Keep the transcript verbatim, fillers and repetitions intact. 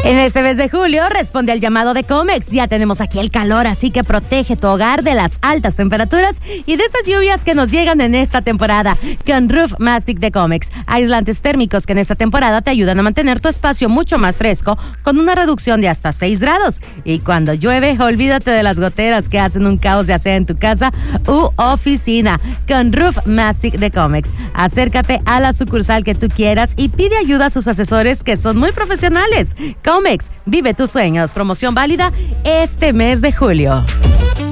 En este mes de julio responde al llamado de Comex. Ya tenemos aquí el calor, así que protege tu hogar de las altas temperaturas y de estas lluvias que nos llegan en esta temporada. Con Roof Mastic de Comex, aislantes térmicos que en esta temporada te ayudan a mantener tu espacio mucho más fresco con una reducción de hasta seis grados. Y cuando llueve, olvídate de las goteras que hacen un caos ya sea en tu casa u oficina. Con Roof Mastic de Comex, acércate a la sucursal que tú quieras y pide ayuda a sus asesores que son muy profesionales. Comex, vive tus sueños. Promoción válida este mes de julio.